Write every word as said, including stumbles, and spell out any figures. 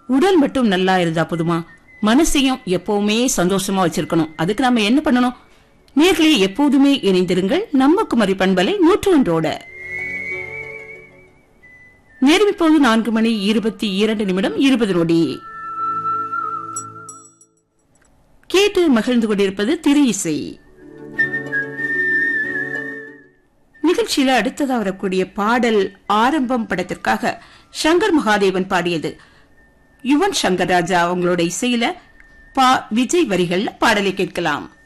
உடல் மட்டும் நல்லா இருந்தா போதுமா, மனசையும் எப்பவுமே சந்தோஷமா வச்சிருக்கணும். அதுக்கு நாம என்ன பண்ணணும்? நேர்களே, எப்போதுமே இணைந்திருங்கள் நம்ம குமரி பண்பலை நூற்று ஒன்றோட. நேரம் இப்போது நான்கு மணி இருபத்தி இரண்டு நிமிடம் இருபது நொடி. கேட்டு மகிழ்ந்து கொண்டிருப்பது திரு இசை நிகழ்ச்சியில. அடுத்ததா வரக்கூடிய பாடல் ஆரம்பம் படத்திற்காக சங்கர் மகாதேவன் பாடியது. யுவன் சங்கர் ராஜா அவங்களோட இசையில பா விஜய் வரிகள்ல பாடலை கேட்கலாம்.